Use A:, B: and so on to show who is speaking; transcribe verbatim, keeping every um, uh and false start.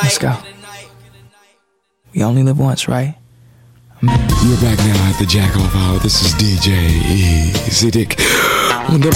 A: Let's go. We only live once, right?
B: You're back now at the Jack Off Hour. This is D J Easy Dick on the